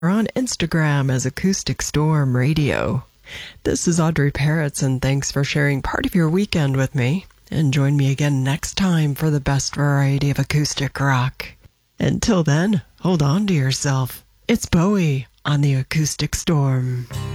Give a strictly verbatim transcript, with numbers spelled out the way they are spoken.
We're on Instagram as Acoustic Storm Radio. This is Audrey Parrots, and thanks for sharing part of your weekend with me. And join me again next time for the best variety of acoustic rock. Until then, hold on to yourself. It's Bowie on the Acoustic Storm.